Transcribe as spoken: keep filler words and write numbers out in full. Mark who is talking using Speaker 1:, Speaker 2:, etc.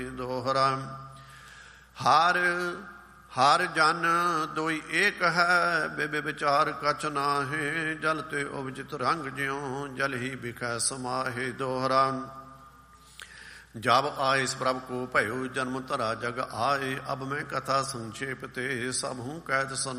Speaker 1: ਦੋਹਰਾ। ਹਰ ਹਰ ਜਨ ਦੋਈ ਏਕ ਹੈ, ਬੇਬੇ ਵਿਚਾਰ ਕਛ ਨਾਹੇ। ਜਲ ਤੇ ਉਪਜਿਤ ਰੰਗ ਜਿਉ, ਜਲ ਹੀ ਬਿਖੈ ਸਮਾਹੇ। ਦੋਹਰਾ। ਜਬ ਆਇਸ ਪ੍ਰਭ ਕੋ ਭਇਓ, ਜਨਮ ਧਰਾ ਜਗ ਆਏ। ਅਬ ਮੈਂ ਕਥਾ ਸੰਖੇਪ ਤੇ, ਸਭ ਹੂੰ ਕਹਿਤ ਸੁਨ